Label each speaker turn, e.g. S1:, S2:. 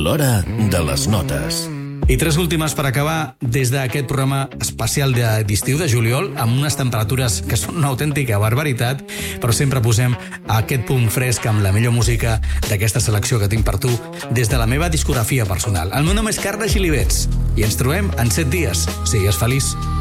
S1: l'hora de les notes.
S2: I 3 últimes per acabar des d'aquest programa especial d'estiu de juliol, amb unes temperatures que són una autèntica barbaritat, però sempre posem aquest punt fresc amb la millor música d'aquesta selecció que tinc per tu des de la meva discografia personal. El meu nom és Carles Gilivets i ens trobem en 7 dies. Sigues feliç.